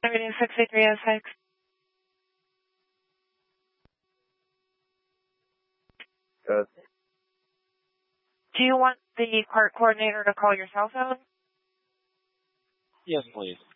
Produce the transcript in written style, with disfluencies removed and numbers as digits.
68306. Good. Do you want the cart coordinator to call your cell phone? Yes, please.